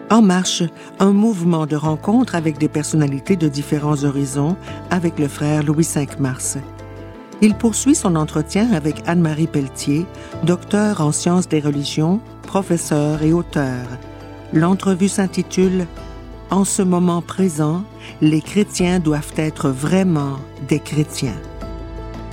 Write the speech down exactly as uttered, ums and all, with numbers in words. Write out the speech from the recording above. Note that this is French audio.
En marche, un mouvement de rencontre avec des personnalités de différents horizons avec le frère Louis cinq mars. Il poursuit son entretien avec Anne-Marie Pelletier, docteure en sciences des religions, professeure et auteure. L'entrevue s'intitule « En ce moment présent, les chrétiens doivent être vraiment des chrétiens ».